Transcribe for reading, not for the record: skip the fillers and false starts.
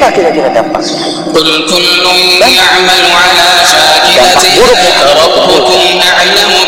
Apa kira-kira dampaknya? Qul kullun ya'malu 'ala shakilatihi rabbukum a'lamu